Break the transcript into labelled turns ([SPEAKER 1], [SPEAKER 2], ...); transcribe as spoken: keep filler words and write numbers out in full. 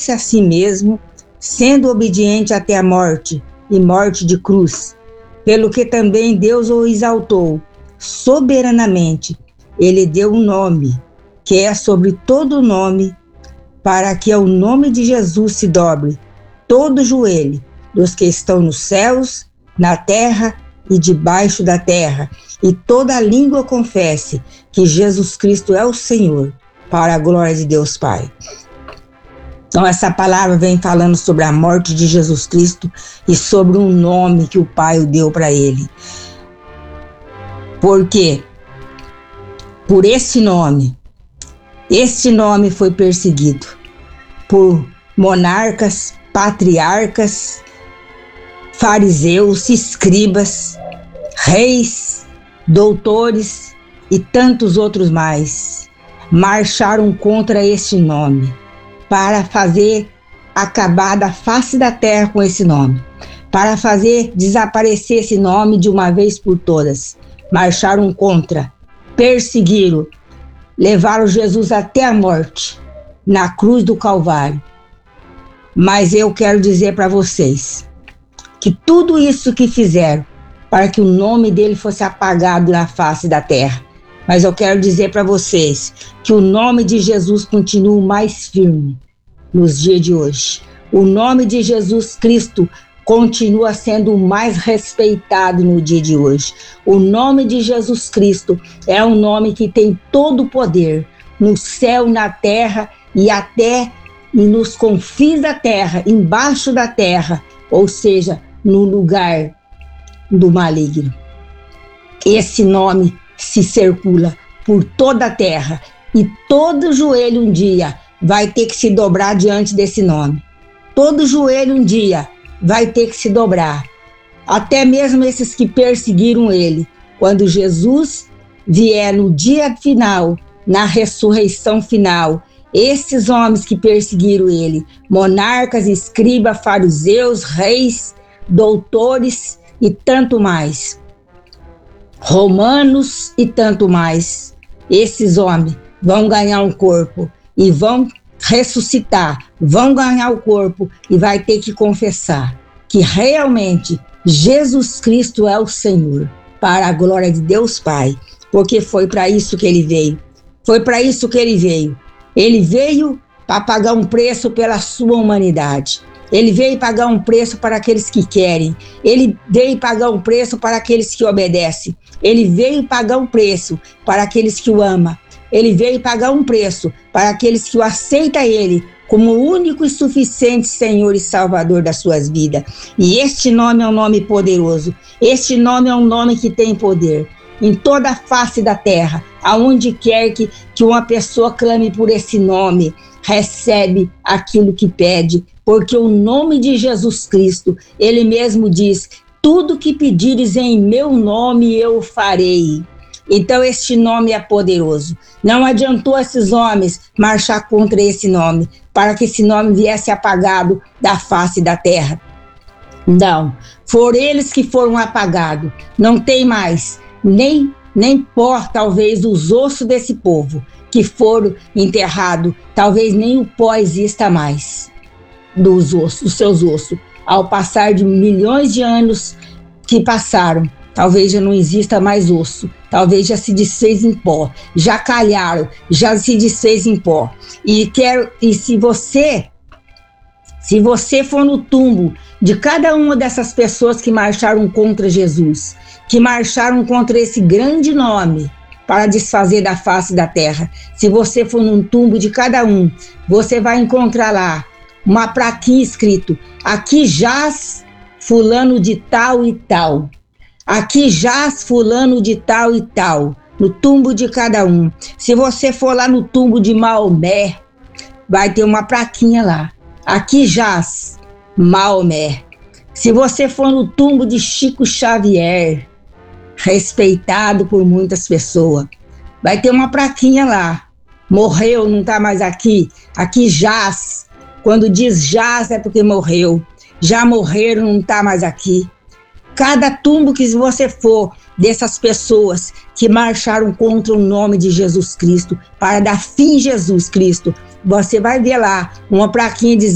[SPEAKER 1] negou-se a si mesmo, sendo obediente até a morte, e morte de cruz, pelo que também Deus o exaltou soberanamente. Ele deu um nome, que é sobre todo nome, para que ao nome de Jesus se dobre todo joelho dos que estão nos céus, na terra e debaixo da terra, e toda língua confesse que Jesus Cristo é o Senhor, para a glória de Deus Pai. Então essa palavra vem falando sobre a morte de Jesus Cristo e sobre um nome que o Pai deu para ele. Porque por esse nome, esse nome foi perseguido por monarcas, patriarcas, fariseus, escribas, reis, doutores e tantos outros mais. Marcharam contra este nome, para fazer acabar da face da terra com esse nome, para fazer desaparecer esse nome de uma vez por todas. Marcharam contra, perseguiram, levaram Jesus até a morte, na cruz do Calvário. Mas eu quero dizer para vocês, que tudo isso que fizeram, para que o nome dele fosse apagado na face da terra, mas eu quero dizer para vocês que o nome de Jesus continua mais firme nos dias de hoje. O nome de Jesus Cristo continua sendo o mais respeitado no dia de hoje. O nome de Jesus Cristo é um nome que tem todo o poder no céu, na terra e até nos confins da terra, embaixo da terra, ou seja, no lugar do maligno. Esse nome se circula por toda a terra e todo joelho um dia vai ter que se dobrar diante desse nome. Todo joelho um dia vai ter que se dobrar. Até mesmo esses que perseguiram ele. Quando Jesus vier no dia final, na ressurreição final, esses homens que perseguiram ele, monarcas, escribas, fariseus, reis, doutores e tanto mais, romanos e tanto mais, esses homens vão ganhar um corpo e vão ressuscitar, vão ganhar o corpo e vai ter que confessar que realmente Jesus Cristo é o Senhor, para a glória de Deus Pai, porque foi para isso que ele veio, foi para isso que ele veio. Ele veio para pagar um preço pela sua humanidade. Ele veio pagar um preço para aqueles que querem. Ele veio pagar um preço para aqueles que obedecem. Ele veio pagar um preço para aqueles que o amam. Ele veio pagar um preço para aqueles que o aceitam ele como o único e suficiente Senhor e Salvador das suas vidas. E este nome é um nome poderoso. Este nome é um nome que tem poder. Em toda a face da terra, aonde quer que, que uma pessoa clame por esse nome, recebe aquilo que pede, porque o nome de Jesus Cristo, ele mesmo diz, tudo que pedires em meu nome eu farei. Então este nome é poderoso. Não adiantou esses homens marchar contra esse nome, para que esse nome viesse apagado da face da terra. Não, foram eles que foram apagados, não tem mais. Nem, nem por, talvez, os ossos desse povo que foram enterrados, talvez nem o pó exista mais dos ossos, dos seus ossos. Ao passar de milhões de anos que passaram, talvez já não exista mais osso, talvez já se desfez em pó, já calharam, já se desfez em pó. E, quero, e se você, se você for no túmulo de cada uma dessas pessoas que marcharam contra Jesus, que marcharam contra esse grande nome para desfazer da face da terra. Se você for num túmulo de cada um, você vai encontrar lá uma plaquinha escrito, aqui jaz fulano de tal e tal. Aqui jaz fulano de tal e tal, no túmulo de cada um. Se você for lá no túmulo de Maomé, vai ter uma plaquinha lá, aqui jaz Maomé. Se você for no túmulo de Chico Xavier, respeitado por muitas pessoas, vai ter uma plaquinha lá, morreu, não está mais aqui, aqui jaz. Quando diz jaz é porque morreu, já morreram, não está mais aqui. Cada túmulo que você for dessas pessoas que marcharam contra o nome de Jesus Cristo, para dar fim a Jesus Cristo, você vai ver lá uma plaquinha dizendo